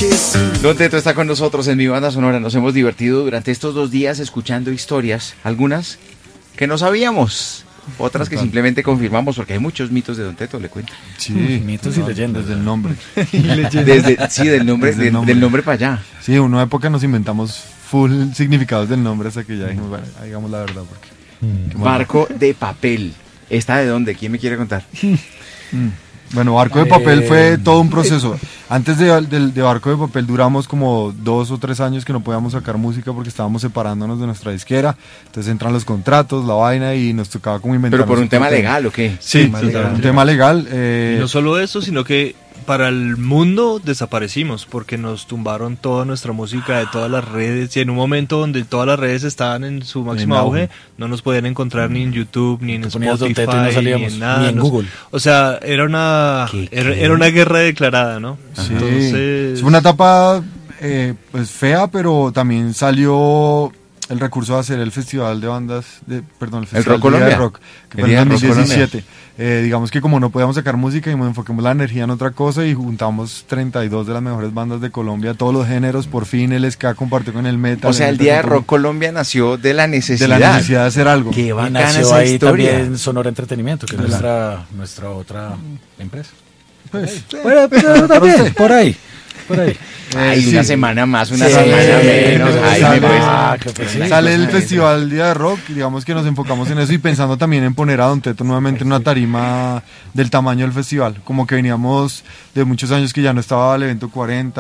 Don Teto está con nosotros en Mi Banda Sonora. Nos hemos divertido durante estos 2 días escuchando historias, algunas que no sabíamos, otras que simplemente confirmamos, porque hay muchos mitos de Don Teto, le cuento. Sí, mitos y leyendas. Desde el nombre. Del nombre para allá. Sí, en una época nos inventamos full significados del nombre hasta que ya dijimos, bueno, digamos la verdad. Porque, Barco de papel. ¿Esta de dónde? ¿Quién me quiere contar? Bueno, Barco de Papel fue todo un proceso. Antes de Barco de Papel duramos como 2 o 3 años que no podíamos sacar música porque estábamos separándonos de nuestra disquera. Entonces entran los contratos, la vaina y nos tocaba como inventar. ¿Pero por un tema legal o qué? Sí, un tema legal. Y no solo eso, sino que para el mundo desaparecimos porque nos tumbaron toda nuestra música de todas las redes y en un momento donde todas las redes estaban en su máximo auge, no nos podían encontrar ni en YouTube, ni en Spotify, ni en nada. Ni en Google. O sea, era una guerra declarada, ¿no? Sí. Entonces... Fue una etapa pues fea, pero también salió el recurso de hacer el festival de bandas, el festival Colombia. de rock, que fue en el 2017. Digamos que como no podíamos sacar música y enfoquemos la energía en otra cosa y juntamos 32 de las mejores bandas de Colombia, todos los géneros, por fin el ska compartió con el metal. O sea, el Día de Rock Colombia nació de la necesidad. De la necesidad de hacer algo. Qué bacana nació esa ahí historia. también Sonora Entretenimiento, que es nuestra otra empresa. Pues, Por ahí. Ay, una semana más, una Sí, semana menos. Jaime, pues. Sale el Festival Día de Rock, digamos que nos enfocamos en eso y pensando también en poner a Don Teto nuevamente en una tarima del tamaño del festival, como que veníamos de muchos años que ya no estaba el evento 40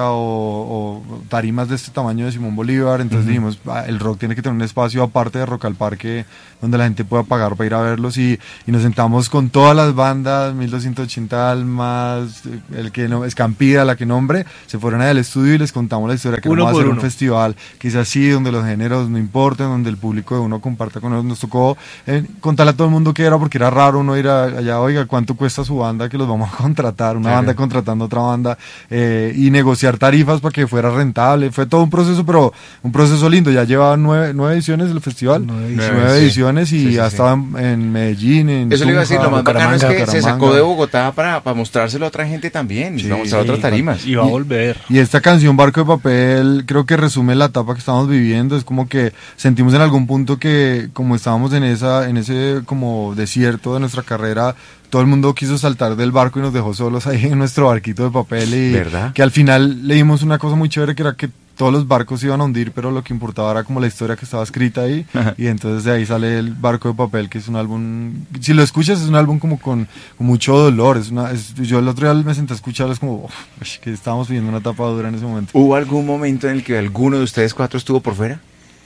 o tarimas de este tamaño de Simón Bolívar, entonces dijimos, el rock tiene que tener un espacio aparte de Rock al Parque donde la gente pueda pagar para ir a verlos y nos sentamos con todas las bandas, 1280 Almas, el que no, Escampida, la que nombre, se fueron al estudio y les contamos la historia que vamos a hacer un festival que es así, donde los géneros no importan, donde el público de uno comparta con nosotros. Nos tocó contarle a todo el mundo que era, porque era raro uno ir allá, oiga, ¿cuánto cuesta su banda que los vamos a contratar? Una banda contratando a otra banda y negociar tarifas para que fuera rentable. Fue todo un proceso, pero un proceso lindo. Ya lleva 9 ediciones del festival, 9 ediciones y ya estaba en Medellín, en eso le iba a decir, lo más bacano es que Bucaramanga. se sacó de Bogotá para mostrárselo a otra gente también, para mostrar otras tarimas. Y va a volver. Y esta canción Barco de Papel creo que resume la etapa que estamos viviendo. Es como que sentimos en algún punto que como estábamos en ese como desierto de nuestra carrera, todo el mundo quiso saltar del barco y nos dejó solos ahí en nuestro barquito de papel y ¿verdad? Que al final leímos una cosa muy chévere que era que todos los barcos se iban a hundir, pero lo que importaba era como la historia que estaba escrita ahí. Y entonces de ahí sale el Barco de Papel, que es un álbum, si lo escuchas es un álbum como con mucho dolor. Yo el otro día me senté a escucharlo, es como que estábamos viviendo una etapa dura en ese momento. ¿Hubo algún momento en el que alguno de ustedes 4 estuvo por fuera?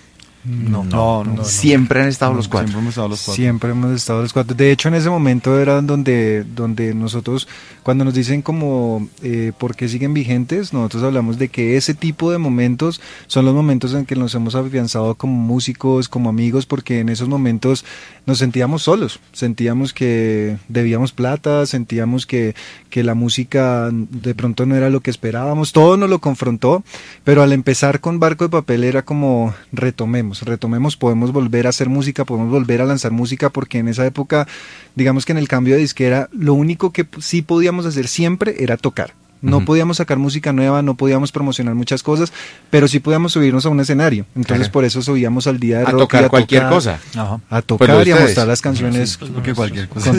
No. Siempre han estado los 4. Siempre hemos estado los 4. Siempre hemos estado los 4. De hecho, en ese momento era donde nosotros, cuando nos dicen como por qué siguen vigentes, nosotros hablamos de que ese tipo de momentos son los momentos en que nos hemos afianzado como músicos, como amigos, porque en esos momentos nos sentíamos solos, sentíamos que debíamos plata, sentíamos que la música de pronto no era lo que esperábamos, todo nos lo confrontó, pero al empezar con Barco de Papel era como retomemos, podemos volver a hacer música, podemos volver a lanzar música, porque en esa época, digamos que en el cambio de disquera, lo único que sí podíamos hacer siempre era tocar. No podíamos sacar música nueva, no podíamos promocionar muchas cosas, pero sí podíamos subirnos a un escenario. Entonces por eso subíamos al Día de Rock. A tocar cualquier cosa. A tocar Pues y a mostrar las canciones. Porque cualquier cosa.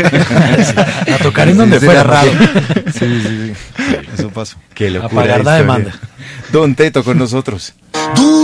A tocar en donde fuera raro. Sí. Eso pasó. Qué locura. A pagar la demanda. Don Teto con nosotros.